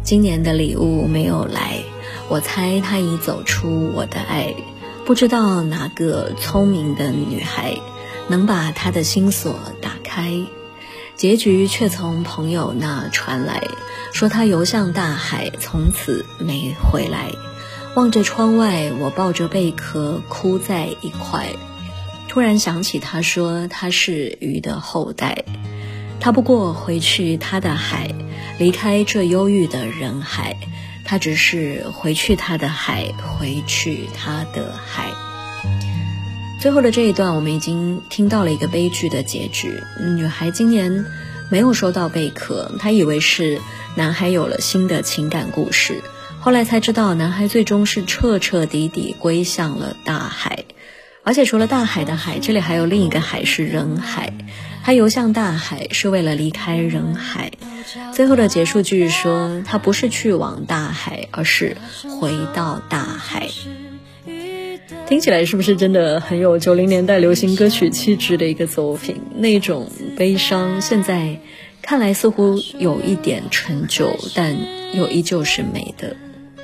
今年的礼物没有来，我猜他已走出我的爱。不知道哪个聪明的女孩能把她的心锁打开，结局却从朋友那传来，说他游向大海，从此没回来。望着窗外，我抱着贝壳哭在一块，突然想起他说他是鱼的后代，他不过回去他的海，离开这忧郁的人海，他只是回去他的海，回去他的海。最后的这一段我们已经听到了一个悲剧的结局，女孩今年没有收到贝壳，她以为是男孩有了新的情感故事，后来才知道男孩最终是彻彻底底归向了大海。而且除了大海的海，这里还有另一个海是人海，他游向大海是为了离开人海。最后的结束句说他不是去往大海，而是回到大海。听起来是不是真的很有90年代流行歌曲气质的一个作品？那种悲伤现在看来似乎有一点陈旧，但又依旧是美的。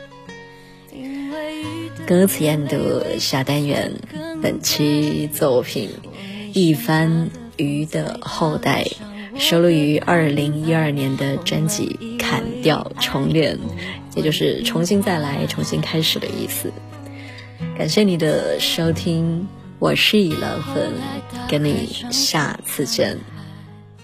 歌词研读下单元，本期作品一番鱼的后代，收录于2012年的专辑《砍掉重练》，也就是重新再来重新开始的意思。感谢你的收听，我是以乐芬，跟你下次见。